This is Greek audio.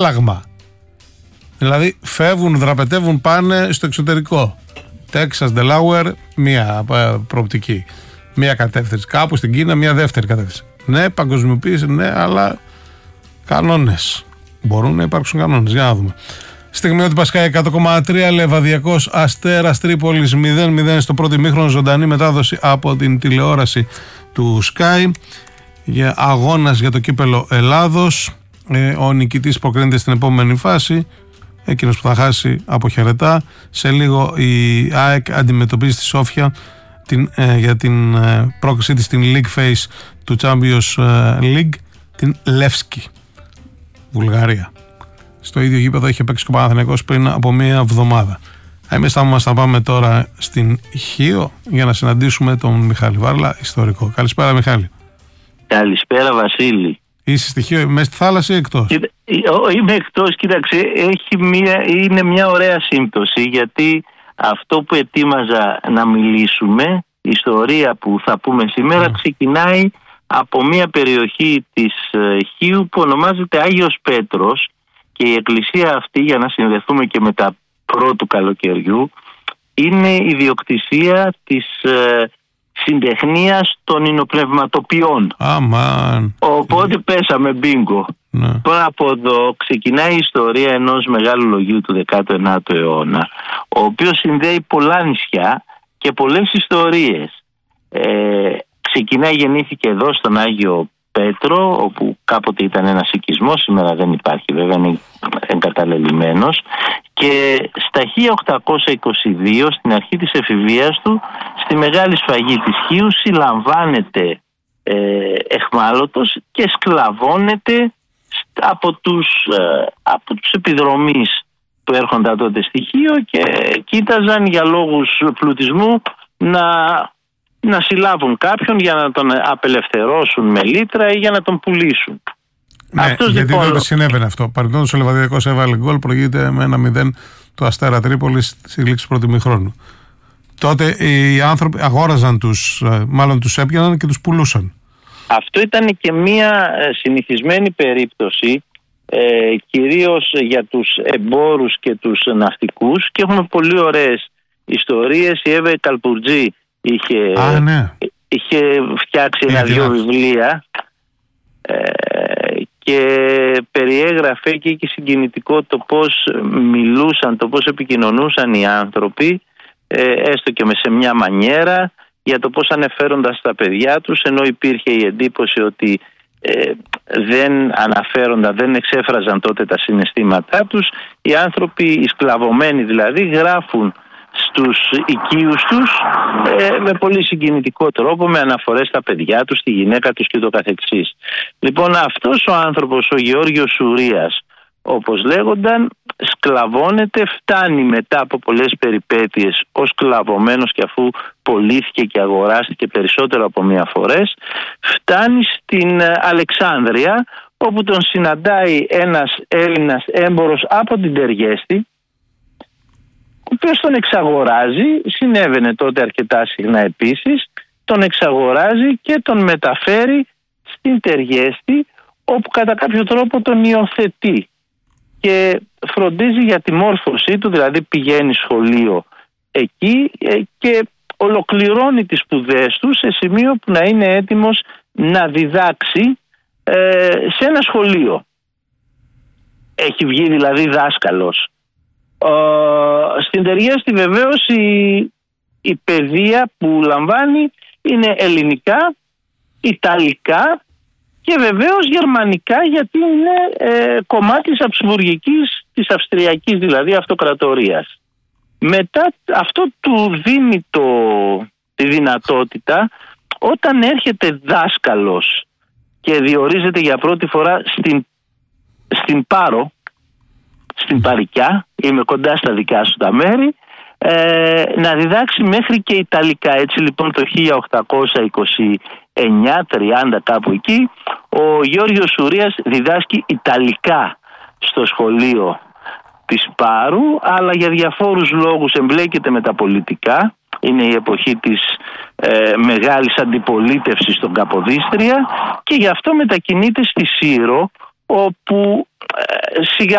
άλλαγμα. Δηλαδή φεύγουν, δραπετεύουν, πάνε στο εξωτερικό. Τέξας, Delaware, μία προοπτική. Μία κατεύθυνση. Κάπου στην Κίνα, μία δεύτερη κατεύθυνση. Ναι, παγκοσμιοποίηση, ναι, αλλά κανόνες. Μπορούν να υπάρξουν κανόνες. Για να δούμε. Στιγμή ότι Πασχάει 100,3, Λεβαδιακός Αστέρας Τρίπολης 0-0 στο πρώτο ημίχρονο, ζωντανή μετάδοση από την τηλεόραση του Sky. Για αγώνας για το κύπελο Ελλάδος. Ο νικητής προκρίνεται στην επόμενη φάση. Εκείνος που θα χάσει αποχαιρετά. Σε λίγο η ΑΕΚ αντιμετωπίζει τη Σόφια για την πρόκρισή της στην League Phase του Champions League, την Λεύσκη, Βουλγαρία. Στο ίδιο γήπεδο είχε παίξει και ο Παναθηναϊκός πριν από μία εβδομάδα. Εμείς θα πάμε τώρα στην Χίο για να συναντήσουμε τον Μιχάλη Βάρλα, ιστορικό. Καλησπέρα, Μιχάλη. Καλησπέρα, Βασίλη. Είσαι στη Χίο, μέσα στη θάλασσα ή εκτός? Είμαι εκτός, κοίταξε, είναι μια ωραία σύμπτωση, γιατί αυτό που ετοίμαζα να μιλήσουμε, η ιστορία που θα πούμε σήμερα, ξεκινάει από μια περιοχή της Χίου που ονομάζεται Άγιος Πέτρος, και η εκκλησία αυτή, για να συνδεθούμε και με τα πρώτου καλοκαιριού, είναι ιδιοκτησία της συντεχνίας των υνοπνευματοποιών. Οπότε πέσαμε μπίνγκο. Τώρα από εδώ ξεκινάει η ιστορία ενός μεγάλου λογίου του 19ου αιώνα, ο οποίος συνδέει πολλά νησιά και πολλές ιστορίες. Γεννήθηκε εδώ στον Άγιο Πέτρο, όπου κάποτε ήταν ένας οικισμός, σήμερα δεν υπάρχει βέβαια, είναι εγκαταλελειμμένος, και στα 1822, στην αρχή της εφηβείας του, στη μεγάλη σφαγή της Χίου, συλλαμβάνεται εχμάλωτος και σκλαβώνεται από τους επιδρομείς που έρχονταν τότε στη Χίο και κοίταζαν για λόγους πλουτισμού να συλλάβουν κάποιον για να τον απελευθερώσουν με λίτρα ή για να τον πουλήσουν. Ναι, αυτός γιατί τότε συνέβαινε αυτό. Παρεμπιπτόντως ο Λεβαδιακός έβαλε γκολ, προηγείται με 1-0 το Αστέρα Τρίπολης στη λήξη πρώτου ημιχρόνου. Τότε οι άνθρωποι αγόραζαν τους έπιαναν και τους πουλούσαν. Αυτό ήταν και μια συνηθισμένη περίπτωση, κυρίως για τους εμπόρους και τους ναυτικούς, και έχουμε πολύ ωραίες ιστορίες. Η Εύα Καλπουρτζή είχε φτιάξει ένα-δυο βιβλία και περιέγραφε και είχε συγκινητικό το πώς μιλούσαν, το πώς επικοινωνούσαν οι άνθρωποι, έστω και σε μια μανιέρα, για το πώς αναφέρονταν στα παιδιά τους, ενώ υπήρχε η εντύπωση ότι δεν αναφέρονταν, δεν εξέφραζαν τότε τα συναισθήματά τους. Οι άνθρωποι, οι σκλαβωμένοι δηλαδή, γράφουν στους οικείους τους με πολύ συγκινητικό τρόπο, με αναφορές στα παιδιά τους, στη γυναίκα τους και το καθεξής. Λοιπόν, αυτός ο άνθρωπος, ο Γεώργιος Σουρίας, όπως λέγονταν, σκλαβώνεται, φτάνει μετά από πολλές περιπέτειες ως σκλαβωμένος, και αφού πωλήθηκε και αγοράστηκε περισσότερο από μία φορές, φτάνει στην Αλεξάνδρεια, όπου τον συναντάει ένας Έλληνας έμπορος από την Τεργέστη, ο οποίος τον εξαγοράζει, συνέβαινε τότε αρκετά συχνά επίσης, τον εξαγοράζει και τον μεταφέρει στην Τεργέστη, όπου κατά κάποιο τρόπο τον υιοθετεί και φροντίζει για τη μόρφωσή του, δηλαδή πηγαίνει σχολείο εκεί και ολοκληρώνει τις σπουδές του σε σημείο που να είναι έτοιμος να διδάξει σε ένα σχολείο. Έχει βγει δηλαδή δάσκαλος. Στην Τεργέστη βεβαίως η παιδεία που λαμβάνει είναι ελληνικά, ιταλικά και βεβαίως γερμανικά, γιατί είναι κομμάτι της Αψβουργικής, της Αυστριακής δηλαδή αυτοκρατορίας. Μετά αυτό του δίνει τη δυνατότητα, όταν έρχεται δάσκαλος και διορίζεται για πρώτη φορά στην Πάρο, στην Παρικιά, είμαι κοντά στα δικά σου τα μέρη, να διδάξει μέχρι και ιταλικά. Έτσι λοιπόν το 1829-30 κάπου εκεί, ο Γεώργιος Σουρίας διδάσκει ιταλικά στο σχολείο της Πάρου, αλλά για διαφόρους λόγους εμπλέκεται με τα πολιτικά. Είναι η εποχή της μεγάλης αντιπολίτευσης στον Καποδίστρια και γι' αυτό μετακινείται στη Σύρο, όπου σιγά